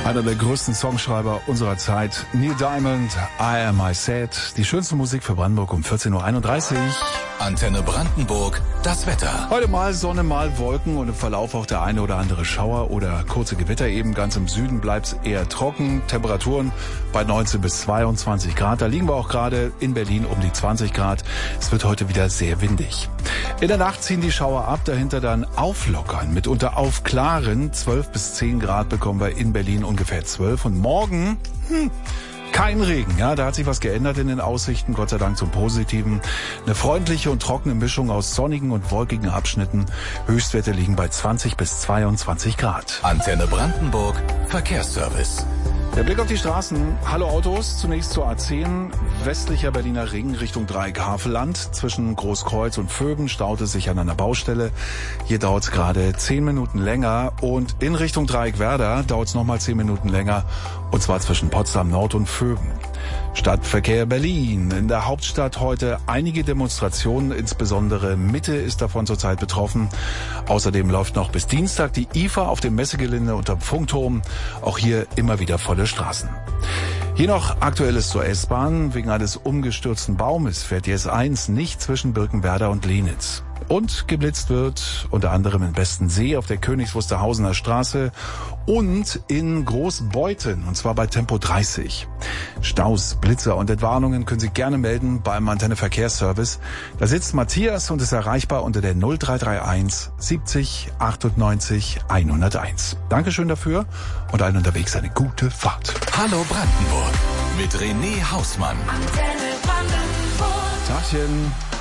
Einer der größten Songschreiber unserer Zeit, Neil Diamond, I Am I Sad. Die schönste Musik für Brandenburg um 14.31 Uhr. Antenne Brandenburg, das Wetter. Heute mal Sonne, mal Wolken und im Verlauf auch der eine oder andere Schauer oder kurze Gewitter eben. Ganz im Süden bleibt's eher trocken. Temperaturen bei 19 bis 22 Grad. Da liegen wir auch gerade in Berlin um die 20 Grad. Es wird heute wieder sehr windig. In der Nacht ziehen die Schauer ab, dahinter dann auflockern. Mitunter aufklaren. 12 bis 10 Grad bekommen wir in Berlin ungefähr 12. Und morgen, kein Regen, ja, da hat sich was geändert in den Aussichten, Gott sei Dank zum Positiven. Eine freundliche und trockene Mischung aus sonnigen und wolkigen Abschnitten. Höchstwerte liegen bei 20 bis 22 Grad. Antenne Brandenburg, Verkehrsservice. Der Blick auf die Straßen. Hallo Autos, zunächst zur A10. Westlicher Berliner Ring Richtung Dreieck Havelland. Zwischen Großkreuz und Vögen staut es sich an einer Baustelle. Hier dauert es gerade 10 Minuten länger. Und in Richtung Dreieck Werder dauert es nochmal 10 Minuten länger. Und zwar zwischen Potsdam Nord und Vögen. Stadtverkehr Berlin. In der Hauptstadt heute einige Demonstrationen, insbesondere Mitte ist davon zurzeit betroffen. Außerdem läuft noch bis Dienstag die IFA auf dem Messegelände unterm Funkturm. Auch hier immer wieder volle Straßen. Hier noch Aktuelles zur S-Bahn. Wegen eines umgestürzten Baumes fährt die S1 nicht zwischen Birkenwerder und Lenitz. Und geblitzt wird unter anderem in Bestensee auf der Königs Wusterhausener Straße und in Großbeuthen, und zwar bei Tempo 30. Staus, Blitzer und Entwarnungen können Sie gerne melden beim Antenne Verkehrsservice. Da sitzt Matthias und ist erreichbar unter der 0331 70 98 101. Dankeschön dafür und allen unterwegs eine gute Fahrt. Hallo Brandenburg mit René Hausmann. Antenne Brandenburg. Tagchen.